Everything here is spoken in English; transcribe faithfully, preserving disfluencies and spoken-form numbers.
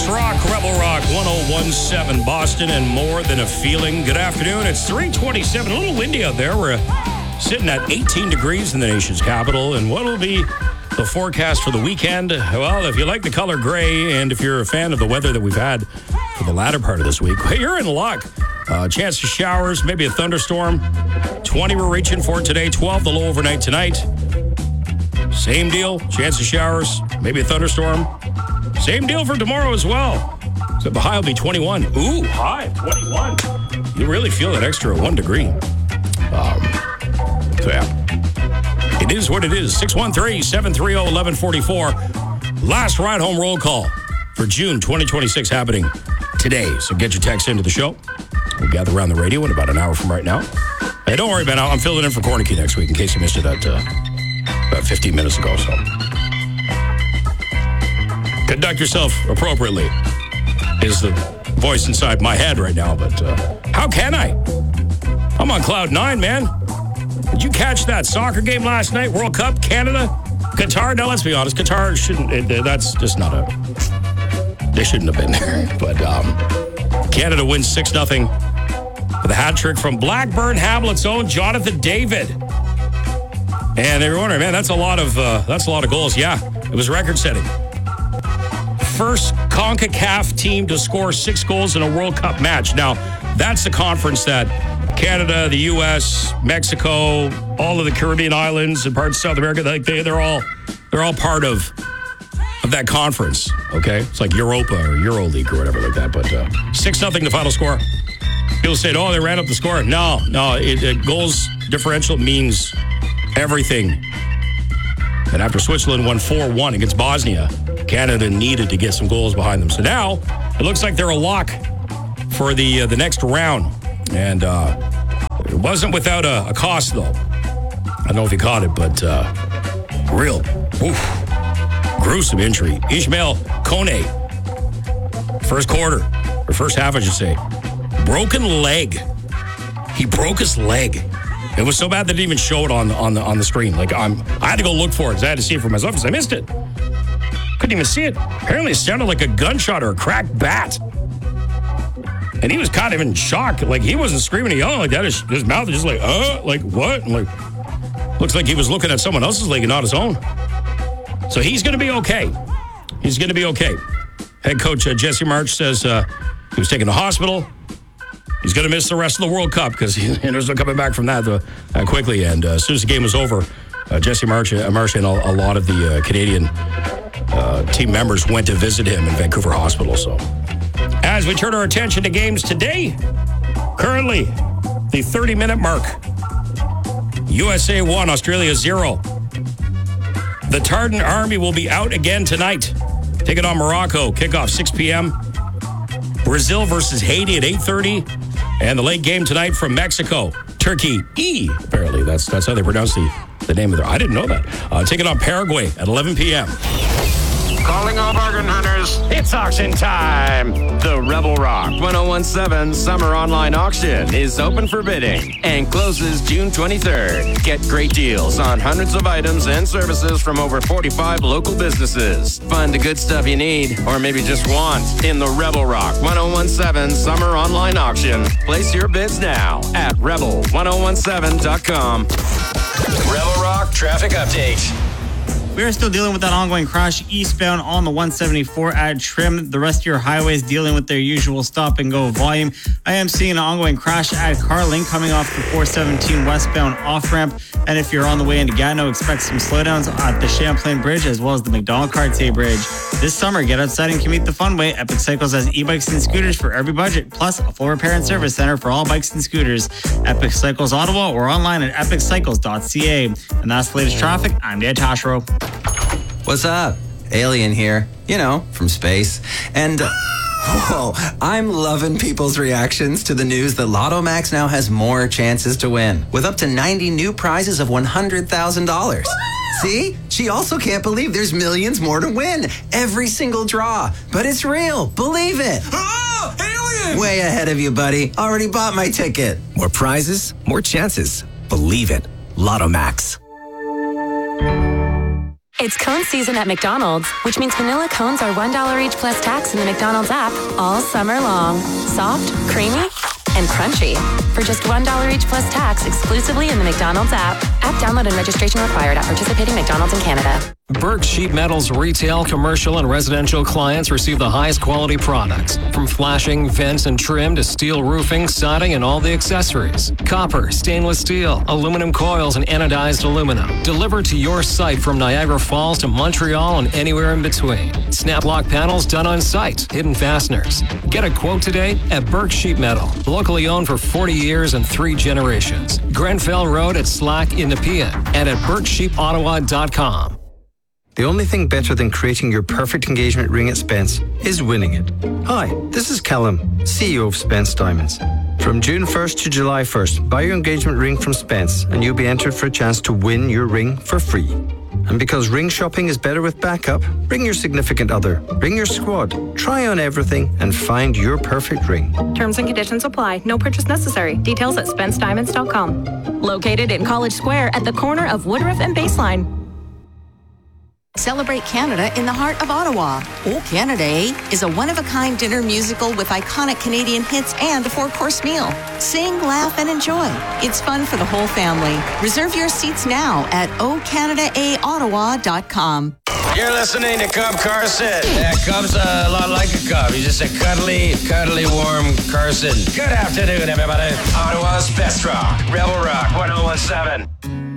Rock, Rebel Rock, one oh one point seven Boston, and more than a feeling. Good afternoon. It's three twenty-seven. A little windy out there. We're sitting at eighteen degrees in the nation's capital. And what will be the forecast for the weekend? Well, if you like the color gray, and if you're a fan of the weather that we've had for the latter part of this week, you're in luck. Uh, chance of showers, maybe a thunderstorm. twenty we're reaching for today. twelve the low overnight tonight. Same deal. Chance of showers, maybe a thunderstorm. Same deal for tomorrow as well. So the high will be twenty-one. Ooh, high, twenty-one. You really feel that extra one degree. Um, so, yeah. It is what it is. six one three, seven three zero, one one four four. Last ride home roll call for June twenty twenty-six happening today. So get your text into the show. We'll gather around the radio in about an hour from right now. Hey, don't worry, Ben. I'm filling in for Cornicky next week in case you missed it at, uh, about fifteen minutes ago. So conduct yourself appropriately is the voice inside my head right now. But uh, how can I? I'm on cloud nine, man. Did you catch that soccer game last night? World Cup, Canada, Qatar. Now, let's be honest. Qatar shouldn't. It, that's just not a. They shouldn't have been there. But um, Canada wins six nothing with a hat trick from Blackburn Hamlet's own Jonathan David. And they were wondering, man, that's a lot of uh, that's a lot of goals. Yeah, it was record-setting. First CONCACAF team to score six goals in a World Cup match. Now, that's the conference that Canada, the U S, Mexico, all of the Caribbean islands and parts of South America, they, they, they're all they're all part of of that conference. Okay, it's like Europa or Euro League or whatever like that. But uh, six nothing the final score. People say, "Oh, they ran up the score." No, no, it, it goals differential means everything. And after Switzerland won four one against Bosnia, Canada needed to get some goals behind them. So now it looks like they're a lock for the uh, the next round. And uh, it wasn't without a, a cost, though. I don't know if you caught it, but uh, real oof, gruesome injury. Ishmael Kone, first quarter, or first half, I should say, broken leg. He broke his leg. It was so bad that it didn't even show it on, on, the, on the screen. Like, I'm, I had to go look for it because I had to see it for myself because I missed it. Couldn't even see it. Apparently, it sounded like a gunshot or a cracked bat. And he was kind of in shock. Like, he wasn't screaming and yelling like that. His, his mouth was just like, uh, like, what? And like, looks like he was looking at someone else's leg and not his own. So he's going to be okay. He's going to be okay. Head coach uh, Jesse March says uh, he was taken to hospital. He's going to miss the rest of the World Cup because there's no coming back from that uh, uh, quickly. And uh, as soon as the game was over, uh, Jesse March, uh, March and a, a lot of the uh, Canadian uh, team members went to visit him in Vancouver Hospital. So as we turn our attention to games today, currently the thirty-minute mark, U S A one, Australia zero. The Tartan Army will be out again tonight. Take it on Morocco. Kickoff six p.m. Brazil versus Haiti at eight thirty. And the late game tonight from Mexico. Turkey E, apparently. That's that's how they pronounce the, the name of it. I didn't know that. Uh, take it on Paraguay at eleven p.m. Calling all bargain hunters. It's auction time. The Rebel Rock one oh one seven Summer Online Auction is open for bidding and closes June twenty-third. Get great deals on hundreds of items and services from over forty-five local businesses. Find the good stuff you need or maybe just want in the Rebel Rock one oh one seven Summer Online Auction. Place your bids now at rebel ten seventeen dot com. Rebel Rock traffic update. We are still dealing with that ongoing crash eastbound on the one seventy-four at Trim. The rest of your highways dealing with their usual stop and go volume. I am seeing an ongoing crash at Carling coming off the four seventeen westbound off-ramp. And if you're on the way into Gatineau, expect some slowdowns at the Champlain Bridge as well as the McDonald-Cartier Bridge. This summer, get outside and commute the fun way. Epic Cycles has e-bikes and scooters for every budget, plus a full repair and service center for all bikes and scooters. Epic Cycles Ottawa or online at epic cycles dot c a. And that's the latest traffic. I'm Dad Tashro. What's up? Alien here, you know, from space. And, uh, whoa, I'm loving people's reactions to the news that Lotto Max now has more chances to win, with up to ninety new prizes of one hundred thousand dollars. See? She also can't believe there's millions more to win. Every single draw. But it's real. Believe it. Oh, alien! Way ahead of you, buddy. Already bought my ticket. More prizes, more chances. Believe it. Lotto Max. It's cone season at McDonald's, which means vanilla cones are one dollar each plus tax in the McDonald's app all summer long. Soft, creamy, and crunchy. For just one dollar each plus tax exclusively in the McDonald's app. App download and registration required at participating McDonald's in Canada. Burke Sheet Metal's retail, commercial, and residential clients receive the highest quality products. From flashing, vents, and trim to steel roofing, siding, and all the accessories. Copper, stainless steel, aluminum coils, and anodized aluminum. Delivered to your site from Niagara Falls to Montreal and anywhere in between. Snap lock panels done on site. Hidden fasteners. Get a quote today at Burke Sheet Metal. Locally owned for forty years and three generations. Grenfell Road at Slack in Nepean and at burke sheep ottawa dot com. The only thing better than creating your perfect engagement ring at Spence is winning it. Hi, this is Callum, C E O of Spence Diamonds. From June first to July first, buy your engagement ring from Spence and you'll be entered for a chance to win your ring for free. And because ring shopping is better with backup, bring your significant other, bring your squad, try on everything and find your perfect ring. Terms and conditions apply. No purchase necessary. Details at spence diamonds dot com. Located in College Square at the corner of Woodruff and Baseline. Celebrate Canada in the heart of Ottawa. Oh Canada is a one-of-a-kind dinner musical with iconic Canadian hits and a four-course meal. Sing, laugh, and enjoy. It's fun for the whole family. Reserve your seats now at o canada a ottawa dot com. You're listening to Cub Carson. Yeah, Cub's a lot like a cub. He's just a cuddly, cuddly, warm Carson. Good afternoon, everybody. Ottawa's best rock, Rebel Rock one oh one seven.